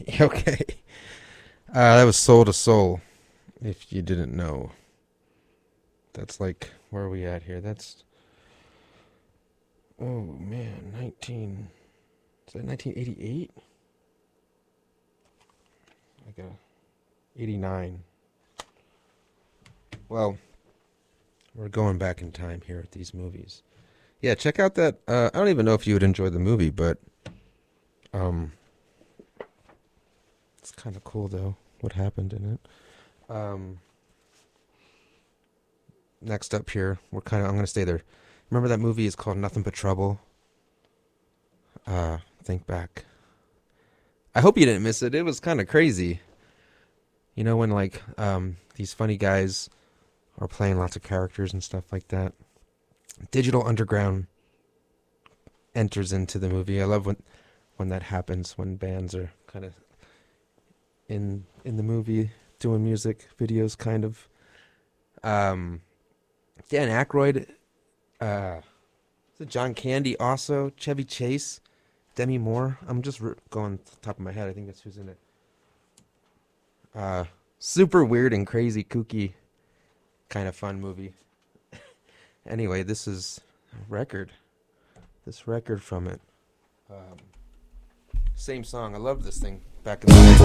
Okay. That was Soul to Soul. If you didn't know, that's like where are we at here? That's oh man, 19. Is that 1988? Like a 89. Well, we're going back in time here at these movies. Yeah, check out that. I don't even know if you would enjoy the movie, but um, it's kind of cool though. What happened in it? Um, Next up here, I'm gonna stay there. Remember that movie is called Nothing But Trouble? Think back. I hope you didn't miss it. It was kind of crazy. You know when like these funny guys are playing lots of characters and stuff like that. Digital Underground enters into the movie. I love when that happens, when bands are kind of in the movie doing music videos kind of. Dan Aykroyd, is it John Candy also, Chevy Chase, Demi Moore. I'm just going off the top of my head. I think that's who's in it. Super weird and crazy, kooky, kind of fun movie. Anyway, this is a record. This record from it. Same song. I love this thing back in the day.